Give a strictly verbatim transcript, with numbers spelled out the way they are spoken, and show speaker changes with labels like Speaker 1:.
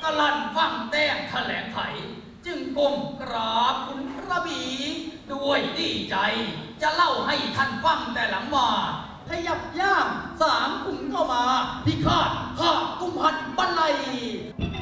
Speaker 1: สลันฟังแต้งแถลงไขจึงก้มกราบคุณกระบี่ด้วยดีใจจะเล่าให้ท่านฟังแต่หลังมาพยับย่างสามกุมเข้ามาพิฆาตข้ากุมพันบรรลัย